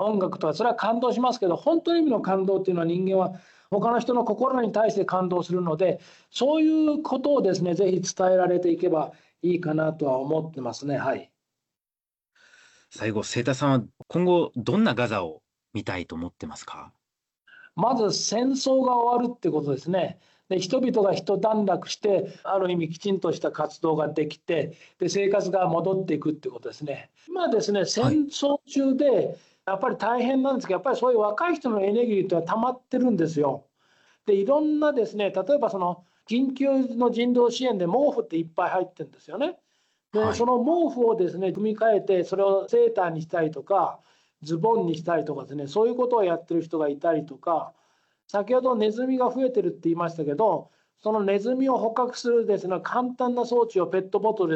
音楽とかそれは感動しますけど、本当の意味の感動っていうのは人間は他の人の心に対して感動するので、そういうことをですねぜひ伝えられていけばいいかなとは思ってますね。はい。 最後、清田さんは今後どんなガザを見たいと思ってますか？ まず戦争が終わるってことですね。で、人々が一段落してある意味きちんとした活動ができて、で生活が戻っていくってことですね。今ですねはい。 戦争中でやっぱり大変なんですけど、やっぱりそういう若い人のエネルギーってのは溜まってるんですよ。でいろんなですね、例えばその緊急の人道支援で毛布っていっぱい入ってるんですよね。ではい。 その毛布をですね組み替えてそれをセーターにしたりとかズボンにしたりとかですね、そういうことをやってる人がいたりとか、先ほどネズミが増えてるって言いましたけど、そのネズミを捕獲するですね簡単な装置をペットボトルで